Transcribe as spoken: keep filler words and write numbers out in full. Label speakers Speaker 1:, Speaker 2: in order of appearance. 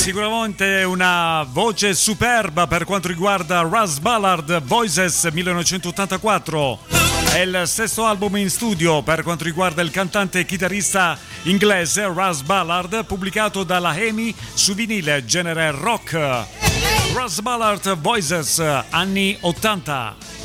Speaker 1: Sicuramente una voce superba per quanto riguarda Russ Ballard, Voices millenovecentottantaquattro. È il sesto album in studio per quanto riguarda il cantante e chitarrista inglese Russ Ballard, pubblicato dalla EMI su vinile genere rock. Russ Ballard, Voices, anni ottanta.